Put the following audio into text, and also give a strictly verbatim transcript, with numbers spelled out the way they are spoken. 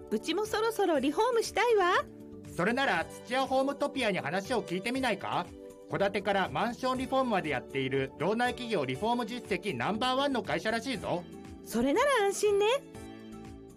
うちもそろそろリフォームしたいわ。 それなら土屋ホームトピアに話を聞いてみないか。戸建てからマンションリフォームまでやっている道内企業リフォーム実績ナンバーワンの会社らしいぞ。 それなら安心ね。